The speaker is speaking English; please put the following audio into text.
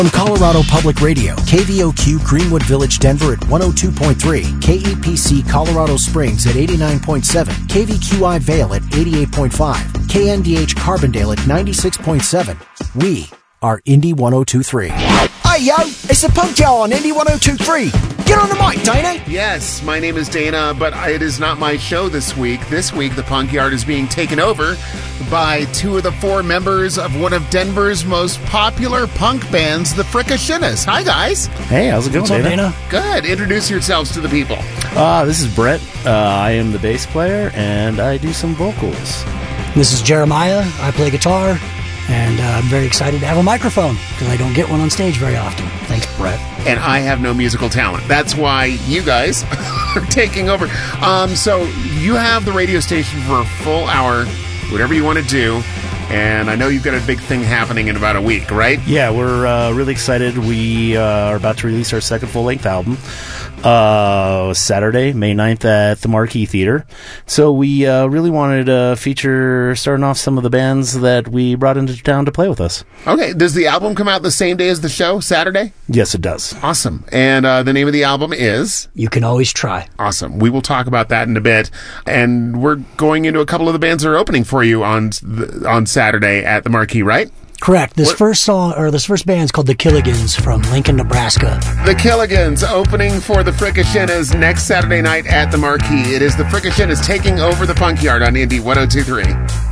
From Colorado Public Radio, KVOQ Greenwood Village, Denver at 102.3, KEPC Colorado Springs at 89.7, KVQI Vale at 88.5, KNDH Carbondale at 96.7. We are Indy 102.3. Hey yo, it's the Punk Yard on Indy 102.3. Get on the mic, Dana. Yes, my name is Dana, but it is not my show this week. This week, the Punk Yard is being taken over by two of the four members of one of Denver's most popular punk bands, the Fricashinas. Hi, guys. Hey, how's it going, Dana? Good. Introduce yourselves to the people. This is Brett. I am the bass player, and I do some vocals. This is Jeremiah. I play guitar, and I'm very excited to have a microphone, because I don't get one on stage very often. Thanks, Brett. And I have no musical talent. That's why you guys are taking over. So you have the radio station for a full hour, whatever you want to do. And I know you've got a big thing happening in about a week, right? Yeah, we're really excited. We are about to release our second full-length album Saturday, May 9th at the Marquee Theater. So we really wanted to feature, starting off, some of the bands that we brought into town to play with us. Okay, does the album come out the same day as the show, Saturday? Yes, it does. Awesome. And the name of the album is? You Can Always Try. Awesome. We will talk about that in a bit. And we're going into a couple of the bands that are opening for you on Saturday at the Marquee, right? Correct. This first band is called The Killigans from Lincoln, Nebraska. The Killigans opening for the Fricashinas next Saturday night at the Marquee. It is the Fricashinas taking over the Punk Yard on Indy 102.3.